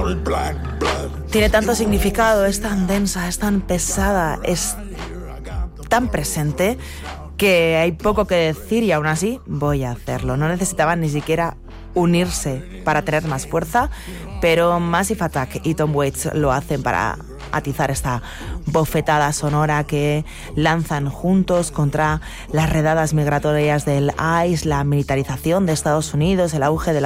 Tiene tanto significado, es tan densa, es tan pesada, es tan presente que hay poco que decir y aún así voy a hacerlo. No necesitaban ni siquiera unirse para tener más fuerza, pero Massive Attack y Tom Waits lo hacen para atizar esta bofetada sonora que lanzan juntos contra las redadas migratorias del ICE, la militarización de Estados Unidos, el auge de la